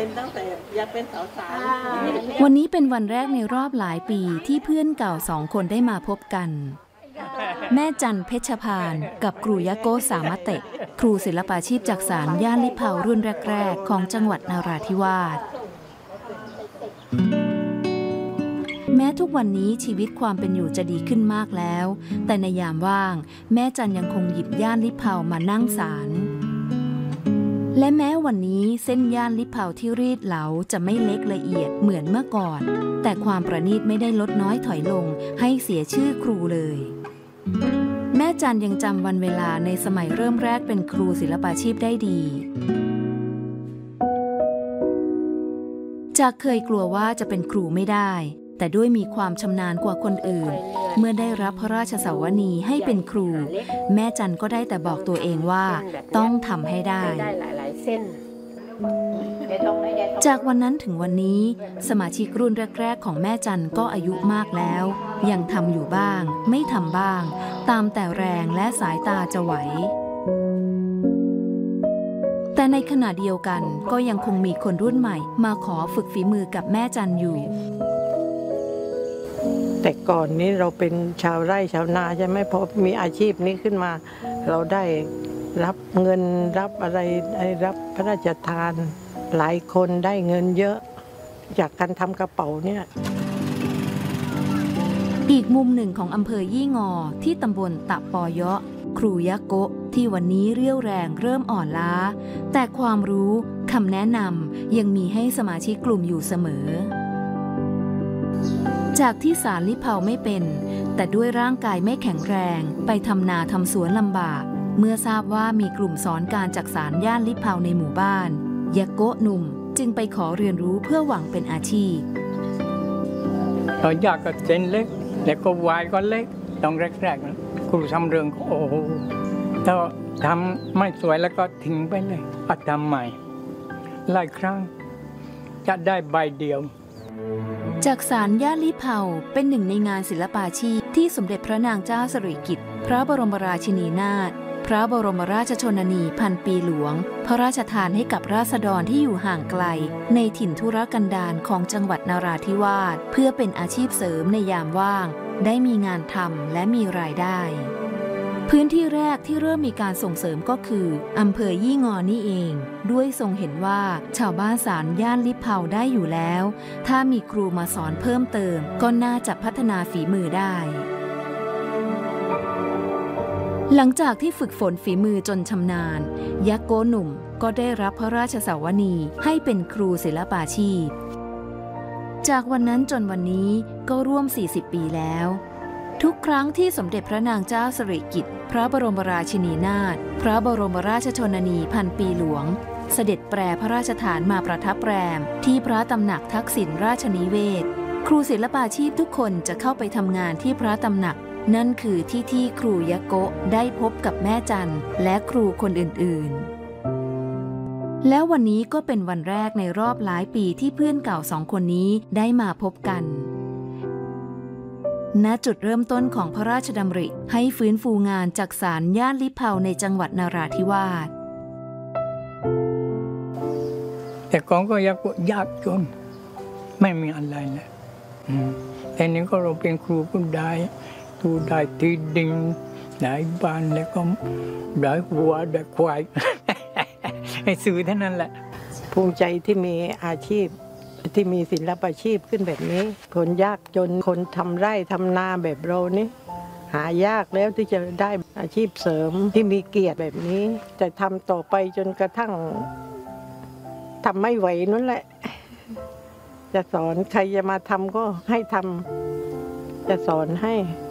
เป็นตั้งแต่ยังเป็นสาวๆวันนี้เป็นวันแรกในรอบหลายปีที่เพื่อนเก่า2 คนได้มาพบกันแม่จันเพชรพานกับครูยะโกสามะเตะครูศิลปาชีพจักสานย่านลิเผารุ่นแรกๆของจังหวัดนราธิวาสแม้ทุกวันนี้ชีวิตความเป็นอยู่จะดีขึ้นมากแล้วแต่ในยามว่างแม่จันยังคงหยิบย่านลิเผามานั่งสารและแม้วันนี้เส้นย่านลิเผาที่รีดเหลาจะไม่เล็กละเอียดเหมือนเมื่อก่อนแต่ความประณีตไม่ได้ลดน้อยถอยลงให้เสียชื่อครูเลยแม่จันยังจำวันเวลาในสมัยเริ่มแรกเป็นครูศิลปาชีพได้ดีจากเคยกลัวว่าจะเป็นครูไม่ได้แต่ด้วยมีความชำนาญกว่าคนอื่นเมื่อได้รับพระราชสวนีให้เป็นครูแม่จันก็ได้แต่บอกตัวเองว่าต้องทำให้ได้จากวันนั้นถึงวันนี้สมาชิกรุ่นแรกๆของแม่จันก็อายุมากแล้วยังทำอยู่บ้างไม่ทำบ้างตามแต่แรงและสายตาจะไหวแต่ในขณะเดียวกันก็ยังคงมีคนรุ่นใหม่มาขอฝึกฝีมือกับแม่จันอยู่แต่ก่อนนี้เราเป็นชาวไร่ชาวนาใช่ไหมพอมีอาชีพนี้ขึ้นมาเราได้รับเงินรับอะไรได้รับพระราชทานหลายคนได้เงินเยอะจากการทำกระเป๋าเนี่ยอีกมุมหนึ่งของอำเภอยี่งอที่ตำบลตะปอยะครูยะโกะที่วันนี้เรี่ยวแรงเริ่มอ่อนล้าแต่ความรู้คำแนะนำยังมีให้สมาชิกกลุ่มอยู่เสมอจากที่สารลิเผาไม่เป็นแต่ด้วยร่างกายไม่แข็งแรงไปทำนาทำสวนลำบากเมื่อทราบว่ามีกลุ่มสอนการจักสานย่านลิเผาในหมู่บ้านยะโกะหนุ่มจึงไปขอเรียนรู้เพื่อหวังเป็นอาชีพตอนยากก็เส้นเล็กแล้วก็วายก็เล็กต้องแรกๆนะครูทำเรื่องโอ้โหถ้าทำไม่สวยแล้วก็ทิ้งไปเลยอัดทำใหม่หลายครั้งจะได้ใบเดียวจักสานย่านลิเผาเป็นหนึ่งในงานศิลปาชีพที่สมเด็จพระนางเจ้าสิริกิติ์พระบรมราชินีนาถพระบรมราชชนนีพันปีหลวงพระราชทานให้กับราษฎรที่อยู่ห่างไกลในถิ่นทุรกันดารของจังหวัดนราธิวาสเพื่อเป็นอาชีพเสริมในยามว่างได้มีงานทำและมีรายได้พื้นที่แรกที่เริ่มมีการส่งเสริมก็คืออำเภอยี่งอนี่เองด้วยทรงเห็นว่าชาวบ้านสารย่านลิเผาได้อยู่แล้วถ้ามีครูมาสอนเพิ่มเติมก็น่าจะพัฒนาฝีมือได้หลังจากที่ฝึกฝนฝีมือจนชำนาญยะโกะหนุ่มก็ได้รับพระราชสวนีให้เป็นครูศิลปาชีพจากวันนั้นจนวันนี้ก็ร่วม40 ปีแล้วทุกครั้งที่สมเด็จพระนางเจ้าสิริกิติ์พระบรมราชินีนาถพระบรมราชชนนีพันปีหลวงเสด็จแปรพระราชฐานมาประทับแรมที่พระตำหนักทักษิณราชนิเวศครูศิลปาชีพทุกคนจะเข้าไปทำงานที่พระตำหนักนั่นคือที่ครูยะโกะได้พบกับแม่จันและครูคนอื่นๆแล้ววันนี้ก็เป็นวันแรกในรอบหลายปีที่เพื่อนเก่า2 คนนี้ได้มาพบกันณจุดเริ่มต้นของพระราชดำริให้ฟื้นฟูงานจักสานย่านลิเผาในจังหวัดนราธิวาสแต่ก่อนก็ยากจนไม่มีอะไรเลยแต่นี้ก็เราเป็นครูก็ได้ที่ดินได้บ้านแล้วก็ได้วัวได้ควายให้ซื้อเท่านั้นแหละภูมิใจที่มีอาชีพที่มีศิลปาชีพขึ้นแบบนี้คนยากจนคนทำไร่ทำนาแบบเรานี่หายากแล้วที่จะได้อาชีพเสริมที่มีเกียรติแบบนี้จะทำต่อไปจนกระทั่งทำไม่ไหวนั่นแหละจะสอนใครจะมาทำก็ให้ทำจะสอนให้